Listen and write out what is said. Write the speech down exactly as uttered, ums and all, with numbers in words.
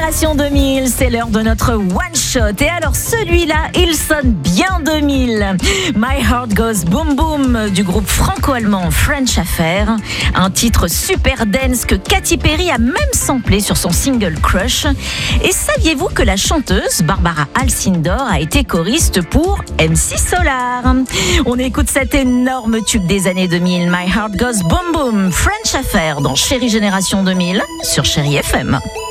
Génération deux mille, c'est l'heure de notre one shot. Et alors celui-là, il sonne bien deux mille. My Heart Goes Boom Boom du groupe franco-allemand French Affair. Un titre super dance que Katy Perry a même samplé sur son single Crush. Et saviez-vous que la chanteuse Barbara Alcindor a été choriste pour M C Solar? On écoute cet énorme tube des années deux mille, My Heart Goes Boom Boom, French Affair dans Chérie Génération deux mille sur Chérie F M.